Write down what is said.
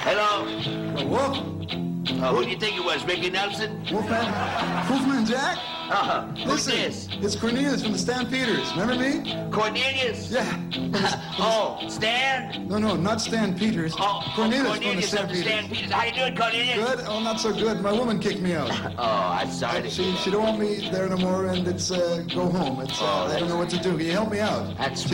Hello? Wolf? Who do you think it was, Ricky Nelson? Wolfman Jack? Who's Listen, this? it's Cornelius from the Stampeders. Remember me? Cornelius? Yeah. Oh, Stan? No, not Stan Peters. Cornelius from the Stampeders. Stampeders. How you doing, Cornelius? Good? Oh, not so good. My woman kicked me out. Oh, I'm sorry. She don't want me there no more, and it's go home. It's I don't know what to do. Can you help me out? That's